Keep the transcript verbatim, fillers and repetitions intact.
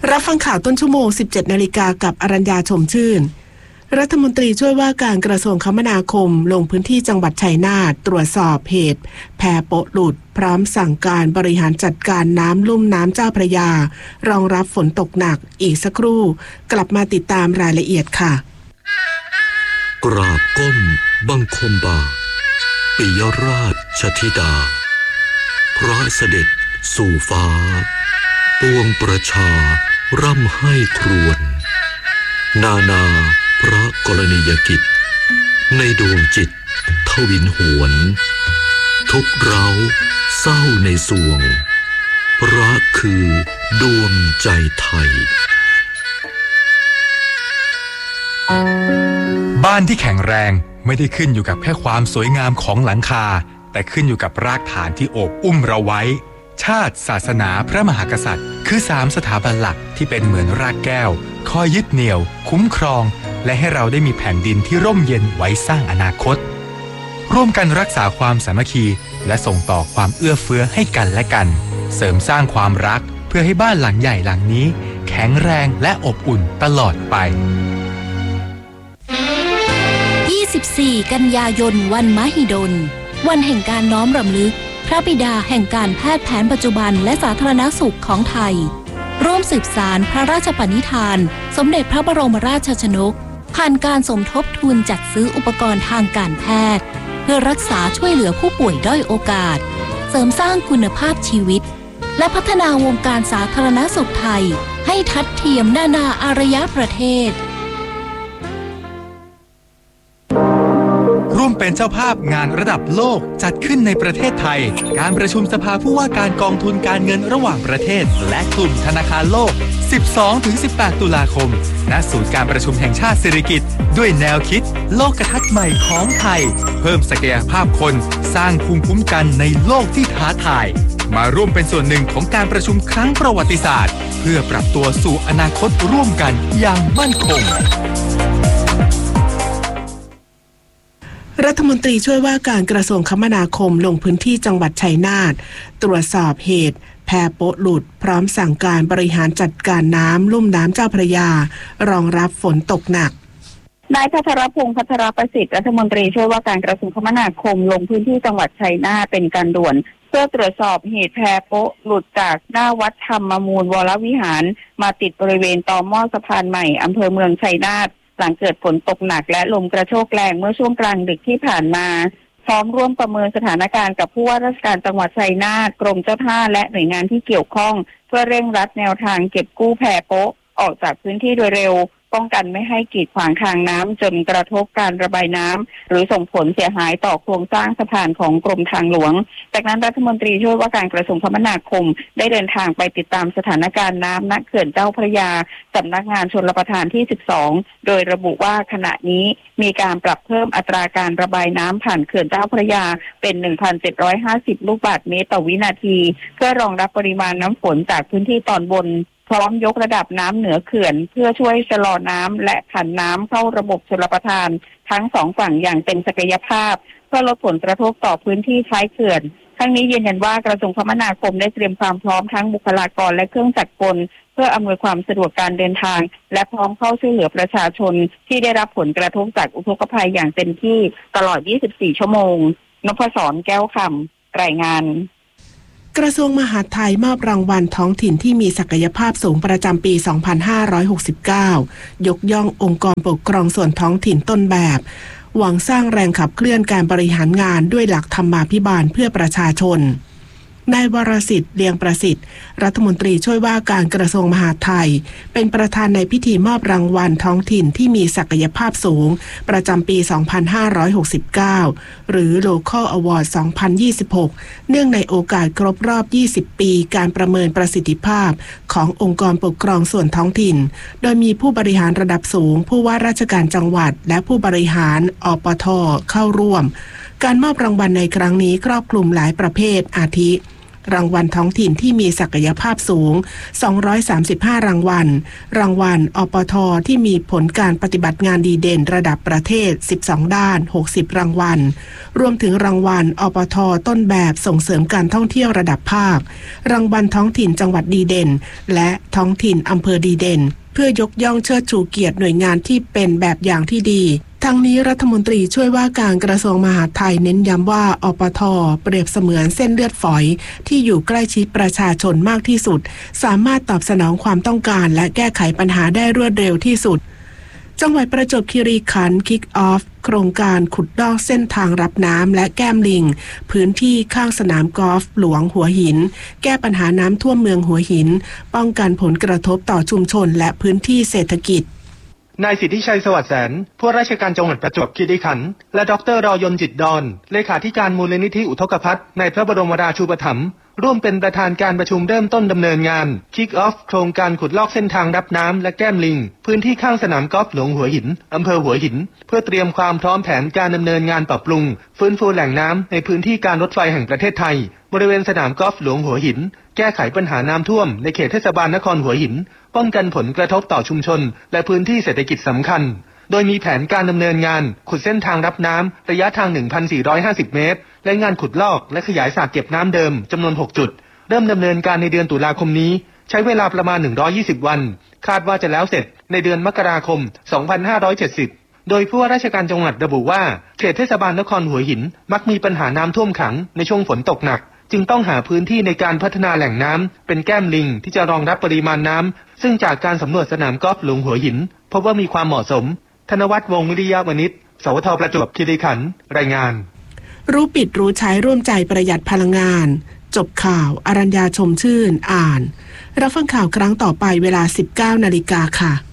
รับฟังข่าวต้นชั่วโมง สิบเจ็ดนาฬิกากับอรัญญาชมชื่นรัฐมนตรีช่วยว่าการกระทรวงคมนาคมลงพื้นที่จังหวัดชัยนาทตรวจสอบเหตุแพโป๊ะหลุดพร้อมสั่งการบริหารจัดการน้ำลุ่มน้ำเจ้าพระยารองรับฝนตกหนักอีกสักครู่กลับมาติดตามรายละเอียดค่ะกราบก้มบังคมบาทปิยราชธิดาพระเสด็จสู่ฟ้าปวงประชาร่ำให้ครวญนานาพระกรณียกิจในดวงจิตทวินหวนทุกเราเศร้าในสวงรักคือดวงใจไทยบ้านที่แข็งแรงไม่ได้ขึ้นอยู่กับแค่ความสวยงามของหลังคาแต่ขึ้นอยู่กับรากฐานที่โอบอุ้มเราไว้ชาติศาสนาพระมหากษัตริย์คือสามสถาบันหลักที่เป็นเหมือนรากแก้วคอยยึดเหนี่ยวคุ้มครองและให้เราได้มีแผ่นดินที่ร่มเย็นไว้สร้างอนาคตร่วมกันรักษาความสามัคคีและส่งต่อความเอื้อเฟื้อให้กันและกันเสริมสร้างความรักเพื่อให้บ้านหลังใหญ่หลังนี้แข็งแรงและอบอุ่นตลอดไปยี่สิบสี่กันยายนวันมหิดลวันแห่งการน้อมรำลึกพระบิดาแห่งการแพทย์แผนปัจจุบันและสาธารณสุขของไทยร่วมสืบสานพระราชปณิธานสมเด็จพระบรมราชชนกผ่านการสมทบทุนจัดซื้ออุปกรณ์ทางการแพทย์เพื่อรักษาช่วยเหลือผู้ป่วยด้อยโอกาสเสริมสร้างคุณภาพชีวิตและพัฒนาวงการสาธารณสุขไทยให้ทัดเทียมนานาอารยประเทศร่วมเป็นเจ้าภาพงานระดับโลกจัดขึ้นในประเทศไทยการประชุมสภาผู้ว่าการกองทุนการเงินระหว่างประเทศและกลุ่มธนาคารโลก สิบสองถึงสิบแปด ตุลาคมณศูนย์การประชุมแห่งชาติสิริกิติ์ด้วยแนวคิดโลกทัศน์ใหม่ของไทยเพิ่มศักยภาพคนสร้างภูมิคุ้มกันในโลกที่ท้าทายมาร่วมเป็นส่วนหนึ่งของการประชุมครั้งประวัติศาสตร์เพื่อปรับตัวสู่อนาคตร่วมกันอย่างมั่นคงรัฐมนตรีช่วยว่าการกระทรวงคมนาคมลงพื้นที่จังหวัดชัยนาทตรวจสอบเหตุแพโป๊ะหลุดพร้อมสั่งการบริหารจัดการน้ำลุ่มน้ำเจ้าพระยารองรับฝนตกหนักนายพัทรพงษ์พัทรประสิทธิ์รัฐมนตรีช่วยว่าการกระทรวงคมนาคมลงพื้นที่จังหวัดชัยนาทเป็นการด่วนเพื่อตรวจสอบเหตุแพโป๊ะหลุดจากหน้าวัดธรรมมูลวรวิหารมาติดบริเวณตอหม้อสะพานใหม่อำเภอเมืองชัยนาทหลังเกิดฝนตกหนักและลมกระโชกแรงเมื่อช่วงกลางดึกที่ผ่านมาพร้อมร่วมประเมินสถานการณ์กับผู้ว่าราชการจังหวัดชัยนาทกรมเจ้าท่าและหน่วยงานที่เกี่ยวข้องเพื่อเร่งรัดแนวทางเก็บกู้แพโป๊ะออกจากพื้นที่โดยเร็วป้องกันไม่ให้กีดขวางทางน้ำจนกระทบการระบายน้ำหรือส่งผลเสียหายต่อโครงสร้างสะพานของกรมทางหลวงจากนั้นรัฐมนตรีช่วยว่าการกระทรวงคมนาคมได้เดินทางไปติดตามสถานการณ์น้ำณเขื่อนเจ้าพระยาสำนักงานชลประทานที่สิบสองโดยระบุว่าขณะนี้มีการปรับเพิ่มอัตราการระบายน้ำผ่านเขื่อนเจ้าพระยาเป็น หนึ่งพันเจ็ดร้อยห้าสิบ ลูกบาศก์เมตรต่อวินาทีเพื่อรองรับปริมาณน้ำฝนจากพื้นที่ตอนบนพร้อมยกระดับน้ำเหนือเขื่อนเพื่อช่วยชะลอน้ำและผันน้ำเข้าระบบชลประทานทั้งสองฝั่งอย่างเต็มศักยภาพเพื่อลดผลกระทบต่อพื้นที่ท้ายเขื่อนทั้งนี้ยืนยันว่ากระทรวงคมนาคมได้เตรียมความพร้อมทั้งบุคลากรและเครื่องจักรกลเพื่ออำนวยความสะดวกการเดินทางและพร้อมเข้าช่วยเหลือประชาชนที่ได้รับผลกระทบจากอุทกภัยอย่างเต็มที่ตลอดยี่สิบสี่ชั่วโมงนพศรแก้วคำรายงานกระทรวงมหาดไทยมอบรางวัลท้องถิ่นที่มีศักยภาพสูงประจำปี สองพันห้าร้อยหกสิบเก้า ยกย่ององค์กรปกครองส่วนท้องถิ่นต้นแบบหวังสร้างแรงขับเคลื่อนการบริหารงานด้วยหลักธรรมาภิบาลเพื่อประชาชนนายวรสิทธิ์เลียงประสิทธิ์รัฐมนตรีช่วยว่าการกระทรวงมหาดไทยเป็นประธานในพิธีมอบรางวัลท้องถิ่นที่มีศักยภาพสูงประจำปี สองพันห้าร้อยหกสิบเก้า หรือ Local Award สองพันยี่สิบหก เนื่องในโอกาสครบรอบยี่สิบปีการประเมินประสิทธิภาพขององค์กรปกครองส่วนท้องถิ่นโดยมีผู้บริหารระดับสูงผู้ว่าราชการจังหวัดและผู้บริหารอปท.เข้าร่วมการมอบรางวัลในครั้งนี้ครอบคลุมหลายประเภทอาทิรางวัลท้องถิ่นที่มีศักยภาพสูงสองร้อยสามสิบห้ารางวัลรางวัลอปท.ที่มีผลการปฏิบัติงานดีเด่นระดับประเทศสิบสองด้านหกสิบรางวัลรวมถึงรางวัลอปท.ต้นแบบส่งเสริมการท่องเที่ยวระดับภาครางวัลท้องถิ่นจังหวัดดีเด่นและท้องถิ่นอำเภอดีเด่นเพื่อยกย่องเชิดชูเกียรติหน่วยงานที่เป็นแบบอย่างที่ดีทั้งนี้รัฐมนตรีช่วยว่าการกระทรวงมหาดไทยเน้นย้ำว่าอปท.เปรียบเสมือนเส้นเลือดฝอยที่อยู่ใกล้ชิดประชาชนมากที่สุดสามารถตอบสนองความต้องการและแก้ไขปัญหาได้รวดเร็วที่สุดจังหวัดประจวบคีรีขันธ์คิกออฟโครงการขุดลอกเส้นทางรับน้ำและแก้มลิงพื้นที่ข้างสนามกอล์ฟหลวงหัวหินแก้ปัญหาน้ำท่วมเมืองหัวหินป้องกันผลกระทบต่อชุมชนและพื้นที่เศรษฐกิจนายสิทธิชัยสวัสดิ์แสนผู้ราชการจังหวัดประจวบคีรีขันธ์และดร.รอยนต์จิตดอนเลขาธิการมูลนิธิอุทกภัทรในพระบรมราชูปถัมภ์ร่วมเป็นประธานการประชุมเริ่มต้นดำเนินงาน Kick Off โครงการขุดลอกเส้นทางรับน้ำและแก้มลิงพื้นที่ข้างสนามกอล์ฟหลวงหัวหินอำเภอหัวหินเพื่อเตรียมความพร้อมแผนการดำเนินงานปรับปรุงฟื้นฟูแหล่งน้ำในพื้นที่การรถไฟแห่งประเทศไทยบริเวณสนามกอล์ฟหลวงหัวหินแก้ไขปัญหาน้ำท่วมในเขตเทศบาลนครหัวหินป้องกันผลกระทบต่อชุมชนและพื้นที่เศรษฐกิจสำคัญโดยมีแผนการดำเนินงานขุดเส้นทางรับน้ำระยะทาง หนึ่งพันสี่ร้อยห้าสิบ เมตรและงานขุดลอกและขยายสระเก็บน้ำเดิมจำนวนหกจุดเริ่มดำเนินการในเดือนตุลาคมนี้ใช้เวลาประมาณหนึ่งร้อยยี่สิบวันคาดว่าจะแล้วเสร็จในเดือนมกราคมสองพันห้าร้อยเจ็ดสิบโดยผู้ว่าราชการจังหวัดระบุว่าเขตเทศบาลนครหัวหินมักมีปัญหาน้ำท่วมขังในช่วงฝนตกหนักจึงต้องหาพื้นที่ในการพัฒนาแหล่งน้ำเป็นแก้มลิงที่จะรองรับปริมาณน้ำซึ่งจากการสำรวจสนามกอล์ฟหลวงหัวหินพบว่ามีความเหมาะสมธนวัฒน์วงศ์วิริยะวณิชสวทประจวบคีรีขันธ์รายงานรู้ปิดรู้ใช้ร่วมใจประหยัดพลังงานจบข่าวอรัญญาชมชื่นอ่านรับฟังข่าวครั้งต่อไปเวลา สิบเก้านาฬิกา ค่ะ